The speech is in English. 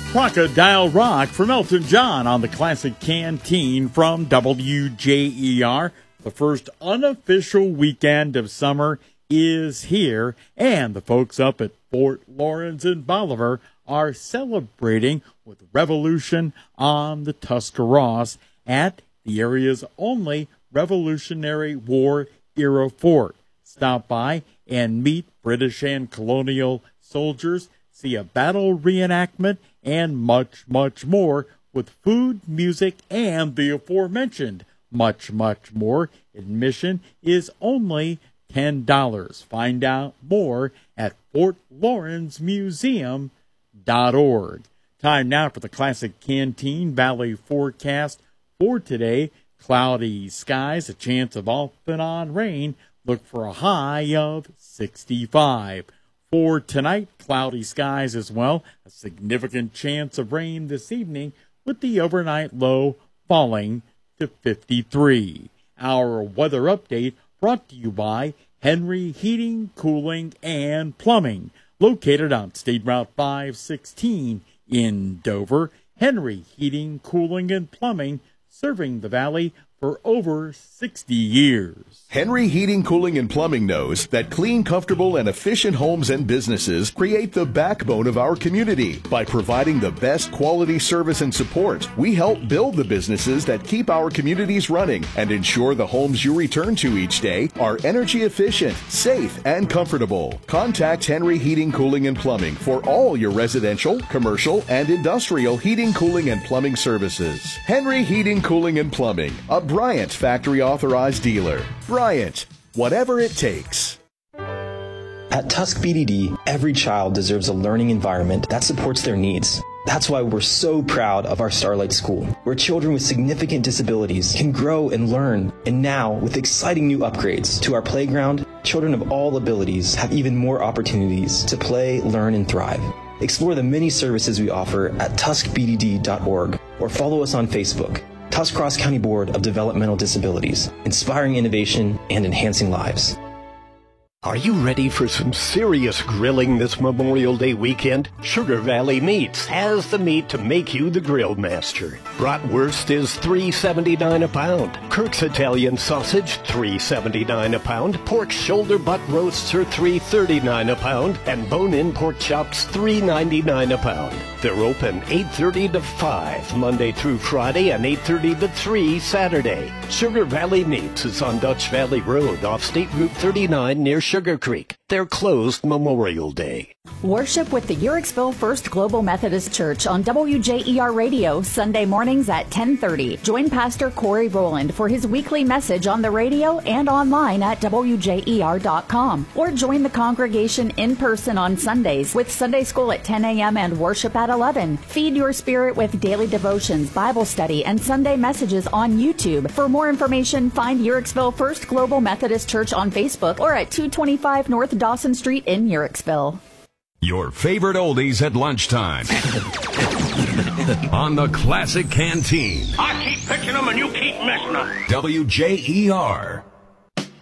Crocodile Rock from Elton John on the Classic Canteen from WJER. The first unofficial weekend of summer is here, and the folks up at Fort Lawrence and Bolivar are celebrating with Revolution on the Tuscarawas at the area's only Revolutionary War era fort. Stop by and meet British and colonial soldiers, see a battle reenactment, and much, much more with food, music, and the aforementioned much, much more. Admission is only $10. Find out more at FortLawrenceMuseum.org. Time now for the Classic Canteen Valley forecast for today. Cloudy skies, a chance of off and on rain. Look for a high of 65. For tonight, cloudy skies as well. A significant chance of rain this evening with the overnight low falling to 53. Our weather update brought to you by Henry Heating, Cooling, and Plumbing. Located on State Route 516 in Dover. Henry Heating, Cooling, and Plumbing, serving the Valley for over 60 years. Henry Heating, Cooling, and Plumbing knows that clean, comfortable, and efficient homes and businesses create the backbone of our community. By providing the best quality service and support, we help build the businesses that keep our communities running and ensure the homes you return to each day are energy efficient, safe, and comfortable. Contact Henry Heating, Cooling, and Plumbing for all your residential, commercial, and industrial heating, cooling, and plumbing services. Henry Heating, Cooling, and Plumbing, a Bryant factory authorized dealer. Bryant, whatever it takes. At Tusk BDD, every child deserves a learning environment that supports their needs. That's why we're so proud of our Starlight School, where children with significant disabilities can grow and learn. And now, with exciting new upgrades to our playground, children of all abilities have even more opportunities to play, learn, and thrive. Explore the many services we offer at tuskbdd.org or follow us on Facebook. Tuscarawas County Board of Developmental Disabilities, inspiring innovation and enhancing lives. Are you ready for some serious grilling this Memorial Day weekend? Sugar Valley Meats has the meat to make you the grill master. Bratwurst is $3.79 a pound. Kirk's Italian sausage, $3.79 a pound. Pork shoulder butt roasts are $3.39 a pound. And bone-in pork chops, $3.99 a pound. They're open 8:30 to 5 Monday through Friday and 8:30 to 3 Saturday. Sugar Valley Meats is on Dutch Valley Road off State Route 39 near Sugar Creek. They're closed Memorial Day. Worship with the Uhrichsville First Global Methodist Church on WJER Radio Sunday mornings at 10:30. Join Pastor Corey Rowland for his weekly message on the radio and online at WJER.com. Or join the congregation in person on Sundays with Sunday school at 10 a.m. and worship at 11. Feed your spirit with daily devotions, Bible study, and Sunday messages on YouTube. For more information, find Uhrichsville First Global Methodist Church on Facebook or at 225 North Dawson Street in Uhrichsville. Your favorite oldies at lunchtime on the Classic Canteen. I keep pitching them and you keep missing them. WJER.